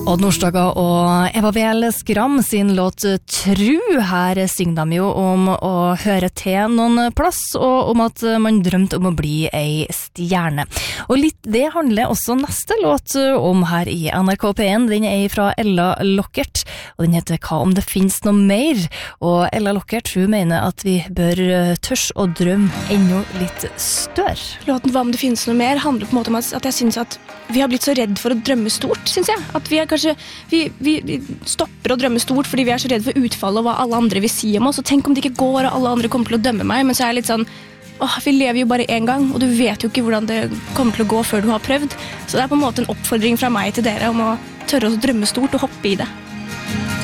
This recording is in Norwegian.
Odd Nordstoga og Eva Vel Skram sin låt Tru. Her synger de jo om å høre til noen plass, og om at man drømte om å bli ei stjerne. Og litt det handler også neste låt om her i NRK P1. Den er fra Ella Lockert, og den heter Hva om det finnes noe mer? Og Ella Lockert, hun mener at vi bør tørs å drømme enda litt større. Låten Hva om det finnes noe mer handler på en måte om at jeg synes at vi har blitt så redd for å drømme stort, synes jeg. At vi stopper å drømme stort fordi vi er så redd for utfallet og hva alle andre vil si om oss. Og tenk om det ikke går og alle andre kommer til å dømme meg, men så er jeg litt sånn, vi lever jo bare en gang, og du vet jo ikke hvordan det kommer til å gå før du har prøvd. Så det er på en måte en oppfordring fra meg til dere om å tørre å drømme stort og hoppe i det.